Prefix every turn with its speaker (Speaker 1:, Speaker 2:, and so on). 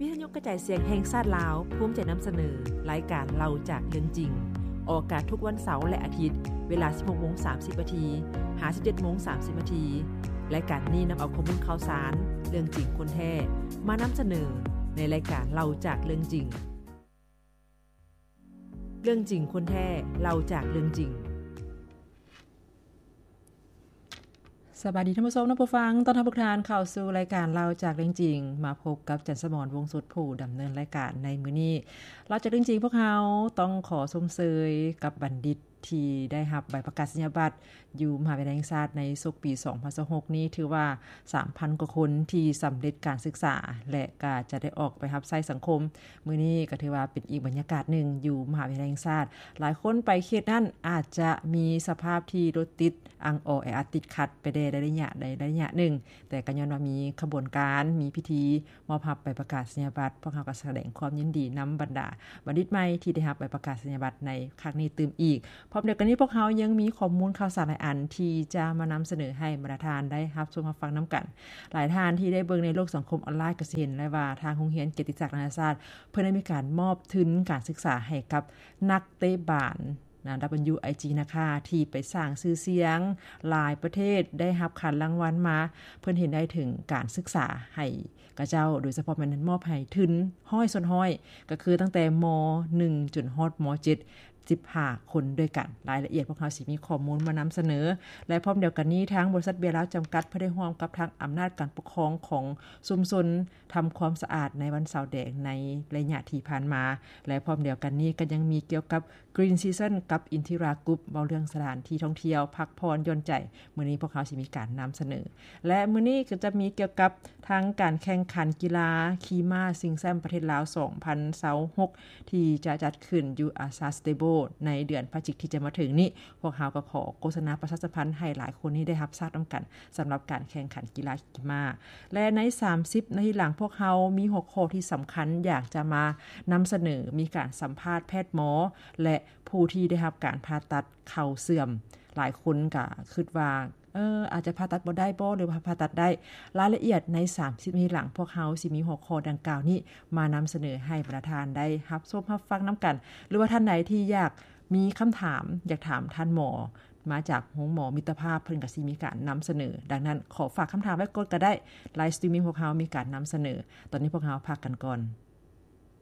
Speaker 1: วิทยุกระจายเสียงแห่งชาติลาวภูมิใจนำเสนอรายการเล่าจากเรื่องจริงออกอากาศทุกวันเสาร์และอาทิตย์เวลา 16:30 น. หา 17:30 น. รายการนี้นำเอาข้อมูลข่าวสารเรื่องจริงคนแท้มานำเสนอในรายการเล่าจากเรื่องจริงเรื่องจริงคนแท้เล่าจากเรื่องจริงสวัสดีท่านผู้ชมและผู้ฟังต้อนรับทุกท่านเข้าสู่รายการเล่าจากเรื่องจริงมาพบกับจันทร์สมรวงศ์สุดผู้ดำเนินรายการในมื้อนี้เล่าจากเรื่องจริงพวกเราต้องขอชมเชยกับบัณฑิตที่ได้รับใบประกาศนียบัตรอยู่มหาวิทยาลัยแห่งชาติในศกปี2026นี้ถือว่า 3,000 กว่าคนที่สำเร็จการศึกษาและก็จะได้ออกไปรับใช้สังคมมื้อนี้ก็ถือว่าเป็นอีกบรรยากาศหนึ่งอยู่มหาวิทยาลัยแห่งชาติหลายคนไปเขตนั้นอาจจะมีสภาพที่รถติดอังออแออัดติดขัดไปได้ระยะหนึ่งแต่ก็ย้อนว่ามีขบวนการมีพิธีมอบรับใบประกาศนียบัตรพวกเราก็แสดงความยินดีนำบรรดาบัณฑิตใหม่ที่ได้รับใบประกาศนียบัตรในครั้งนี้ตื่มอีกพร้อมเดียวกันนี้พวกเขายังมีข้อมูลข่าวสารหลายอันที่จะมานำเสนอให้บรรดาทานได้รับชมรับฟังนํากันหลายท่านที่ได้เบิ่งในโลกสังคมออนไลน์ก็เห็นและว่าทางโรงเรียนเกียรติศักดิ์นานาชาติเพิ่นได้มีการมอบทุนการศึกษาให้กับนักเตะบาสWIG นะคะที่ไปสร้างชื่อเสียงหลายประเทศได้รับขันรางวัลมาเพิ่นเห็นได้ถึงการศึกษาให้กระเจ้าโดยเฉพาะมันมอบให้ทุนห้อยส่วนห้อยก็คือตั้งแต่ม.1 จนฮอดม.7 15 คนด้วยกันรายละเอียดพวกเราสิมีข้อมูลมานำเสนอและพร้อมเดียวกันนี้ทางบริษัทเบียร์ลาวจำกัดเพื่อได้ร่วมกับทางอำนาจการปกครองของชุมชนทำความสะอาดในวันเสาร์แดงในระยะที่ผ่านมาและพร้อมเดียวกันนี้ก็ยังมีเกี่ยวกับ Green Season กับ Intira Group เว้าเรื่องสถานที่ท่องเที่ยวพักผ่อนหย่อนใจมื้อนี้พวกเขาสิมีการนำเสนอและมื้อนี้ก็จะมีเกี่ยวกับทางการแข่งขันกีฬาขี่ม้าชิงแชมป์ประเทศลาว2026ที่จะจัดขึ้นอยู่อาซาสเตโบในเดือนพฤศจิกายนที่จะมาถึงนี้พวกเราก็ขอโฆษณาประชาสัมพันธ์ให้หลายคนนี้ได้รับทราบนํากันสําหรับการแข่งขันกีฬาขี่ม้าและใน30นาทีหลังพวกเรามีหัวข้อที่สําคัญอยากจะมานำเสนอมีการสัมภาษณ์แพทย์หมอและผู้ที่ได้รับการผ่าตัดเข่าเสื่อมหลายคนก็คิดว่าอาจจะผ่าตัดบ่ได้บ่หรือว่าผ่าตัดได้รายละเอียดใน30นาทีหลังพวกเราสิมีหัวข้อดังกล่าวนี้มานำเสนอให้ประธานได้รับชมรับฟังนํากันหรือว่าท่านไหนที่อยากมีคำถามอยากถามท่านหมอมาจากโรงหมอมิตรภาพเพิ่นก็สิมีการนําเสนอดังนั้นขอฝากคำถามไว้ก่อนก็ได้ไลฟ์สตรีมมิ่งพวกเรามีการนําเสนอตอนนี้พวกเราพักกันก่อน